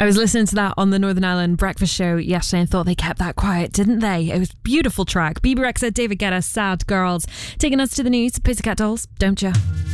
I was listening to that on the Northern Ireland Breakfast Show yesterday and thought they kept that quiet, didn't they? It was a beautiful track. Bebe Rexha, David Guetta, Sad Girls. Taking us to the news, Pussycat Dolls, Don't Ya?